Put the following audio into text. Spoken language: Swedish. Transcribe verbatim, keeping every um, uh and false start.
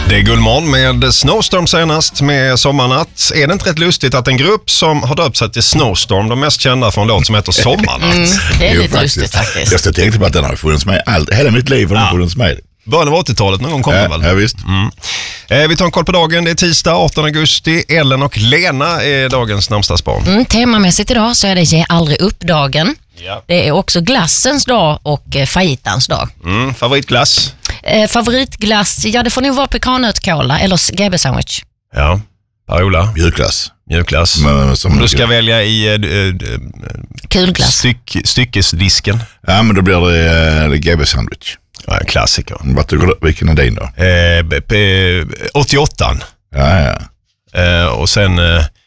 Det är Gullmorgon med Snowstorm senast med Sommarnatt. Är det inte rätt lustigt att en grupp som har döpt sig till Snowstorm, de mest kända från en låt som heter Sommarnatt? Mm, det är Jo, lite lustigt faktiskt. Jag tänkte på att den har funnits med allt, hela mitt liv har den ja. funnits med. Början av åttiotalet någon gång kom ja, det väl? Ja, visst. Mm. Eh, vi tar en koll på dagen. Det är tisdag artonde augusti. Ellen och Lena är dagens namnsdagsbarn. Mm, temamässigt idag så är det Ge aldrig upp-dagen. Ja. Det är också glassens dag och eh, fajitans dag. Mm, favoritglass? Eh, favoritglass, ja det får nog vara pekannötkola eller G B-sandwich. Ja, Per-Ola? Mjukglass. Mjukglass. Men, som Om du ska välja i äh, äh, kulglass. Styck, styckesdisken. Ja, men då blir det äh, G B-sandwich. Ja, en klassiker. Vad tycker du, vilken är din då? Eh, b- b- åttioåtta. Ja, ja. Eh, och sen eh,